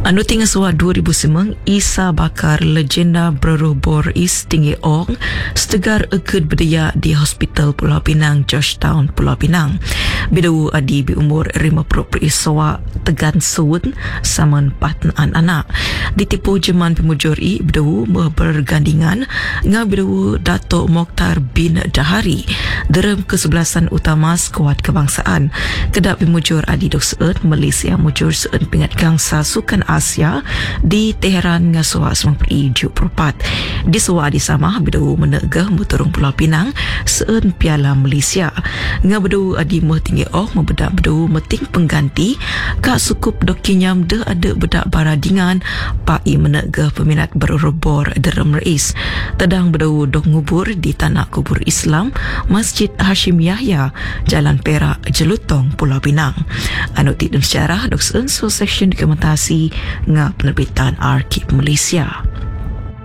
Anu tinggal suat 2009 Isa bakar legenda berubor is tinggi ong setegar eked berdaya di Hospital Pulau Pinang, Georgetown, Pulau Pinang. Bidawu adi berumur 50 iswa tegan suun saman patnaan anak. Ditipu jeman pemujuri bidawu bergandingan ngah bidawu Dato' Mokhtar bin Dahari derem kesebelasan utama skuad kebangsaan. Kedap pemujur adi dok seun Malaysia mujur seun pingat gangsa sukan Asia di Teheran ngasua 94. Di suwa di sama bidawu menegah muturung Pulau Pinang seun Piala Malaysia. Ngah bidawu adi meh tinggi membedak bidawu meting pengganti kak sukup dok kinyam de ada bedak baradingan pai menegah peminat berubor derem reis. Tedang bidawu dok ngubur di tanah kubur Islam Masjid Hashim Yahya Jalan Perak Jelutong Pulau Pinang. Anu tidum sejarah dok seun so section dokumentasi ngah penerbitan Arkib Malaysia.